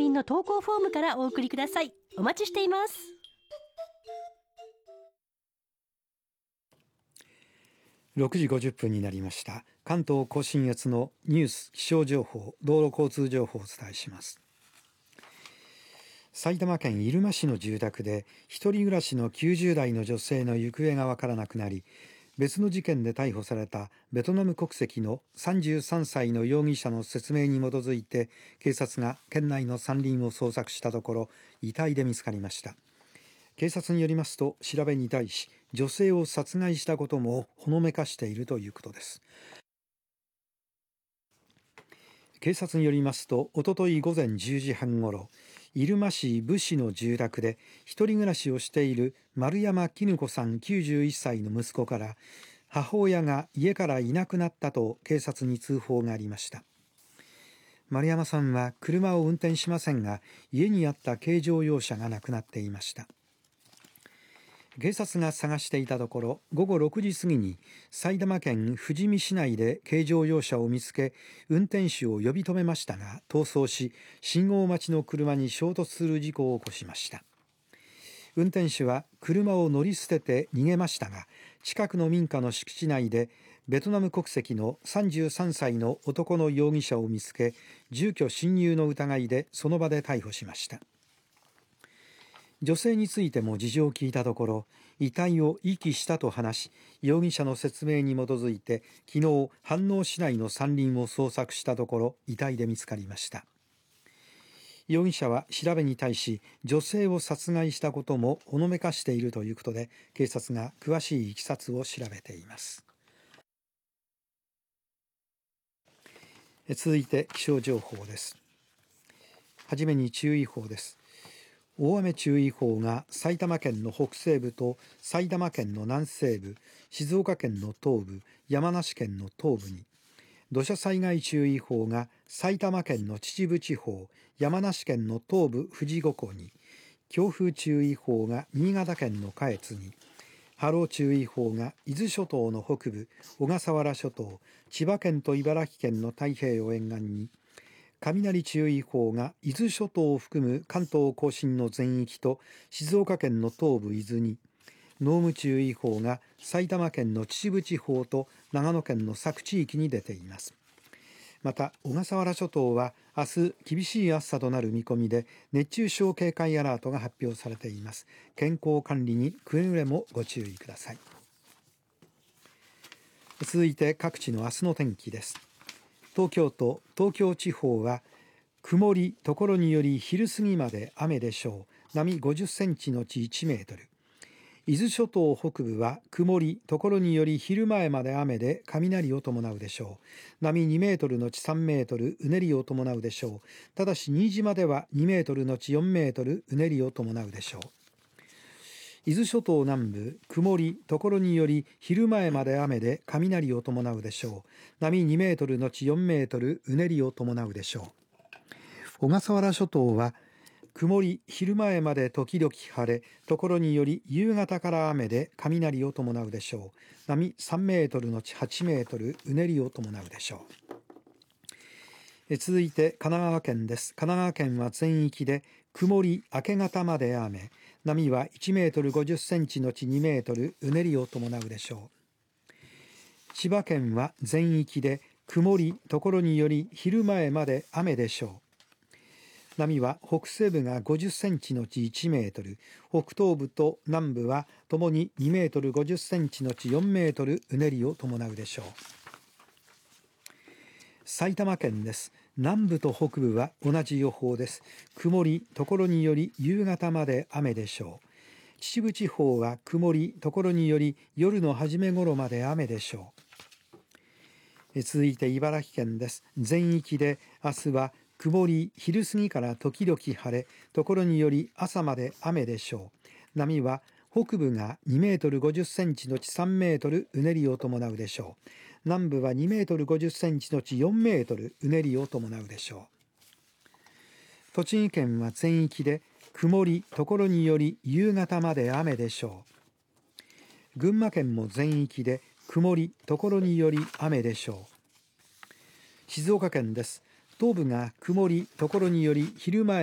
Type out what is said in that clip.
便の投稿フォームからお送りください。お待ちしています。 6時50分になりました。関東甲信越のニュース、気象情報、道路交通情報をお伝えします。埼玉県入間市の住宅で一人暮らしの90代の女性の行方がわからなくなり、別の事件で逮捕されたベトナム国籍の33歳の容疑者の説明に基づいて、警察が県内の山林を捜索したところ、遺体で見つかりました。警察によりますと、調べに対し女性を殺害したこともほのめかしているということです。警察によりますと、おととい午前10時半ごろ、入間市武士の住宅で一人暮らしをしている丸山絹子さん91歳の息子から、母親が家からいなくなったと警察に通報がありました。丸山さんは車を運転しませんが、家にあった軽乗用車がなくなっていました。警察が探していたところ、午後6時過ぎに埼玉県富士見市内で軽乗用車を見つけ、運転手を呼び止めましたが逃走し、信号待ちの車に衝突する事故を起こしました。運転手は車を乗り捨てて逃げましたが、近くの民家の敷地内でベトナム国籍の33歳の男の容疑者を見つけ、住居侵入の疑いでその場で逮捕しました。女性についても事情を聞いたところ、遺体を遺棄したと話し、容疑者の説明に基づいて昨日飯能市内の山林を捜索したところ、遺体で見つかりました。容疑者は調べに対し、女性を殺害したこともほのめかしているということで、警察が詳しいいきさつを調べています。続いて気象情報です。はじめに注意報です。大雨注意報が埼玉県の北西部と埼玉県の南西部、静岡県の東部、山梨県の東部に、土砂災害注意報が埼玉県の秩父地方、山梨県の東部富士五湖に、強風注意報が新潟県の下越に、波浪注意報が伊豆諸島の北部、小笠原諸島、千葉県と茨城県の太平洋沿岸に、雷注意報が伊豆諸島を含む関東甲信の全域と静岡県の東部伊豆に、濃霧注意報が埼玉県の秩父地方と長野県の佐久地域に出ています。また小笠原諸島は明日厳しい暑さとなる見込みで、熱中症警戒アラートが発表されています。健康管理にくれぐれもご注意ください。続いて各地の明日の天気です。東京都、東京地方は曇り、ところにより昼過ぎまで雨でしょう。波50センチのち1メートル。伊豆諸島北部は曇り、ところにより昼前まで雨で雷を伴うでしょう。波2メートルのち3メートル、うねりを伴うでしょう。ただし新島では2メートルのち4メートル、うねりを伴うでしょう。伊豆諸島南部、曇り、ところにより昼前まで雨で雷を伴うでしょう。波2メートルのち4メートル、うねりを伴うでしょう。小笠原諸島は曇り、昼前まで時々晴れ、ところにより夕方から雨で雷を伴うでしょう。波3メートルのち8メートル、うねりを伴うでしょう。続いて神奈川県です。神奈川県は全域で曇り、明け方まで雨、波は1メートル50センチのち2メートル、うねりを伴うでしょう。千葉県は全域で曇り、ところにより昼前まで雨でしょう。波は北西部が50センチのち1メートル、北東部と南部はともに2メートル50センチのち4メートル、うねりを伴うでしょう。埼玉県です。南部と北部は同じ予報です。曇り、ところにより夕方まで雨でしょう。秩父地方は曇り、ところにより夜の初め頃まで雨でしょう。続いて茨城県です。全域で明日は曇り、昼過ぎから時々晴れ、ところにより朝まで雨でしょう。波は北部が2メートル50センチのち3メートル、うねりを伴うでしょう。南部は2メートル50センチのち4メートル、うねりを伴うでしょう。栃木県は全域で曇り、ところにより夕方まで雨でしょう。群馬県も全域で曇り、ところにより雨でしょう。静岡県です。東部が曇り、ところにより昼前